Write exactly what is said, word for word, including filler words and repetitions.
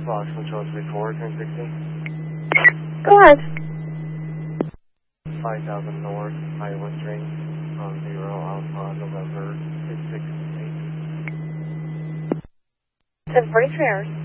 Fox Control three four, turn sixteen. Go ahead. five thousand north, Iowa string, on zero Alpha November six six eight. ten forty-three hours.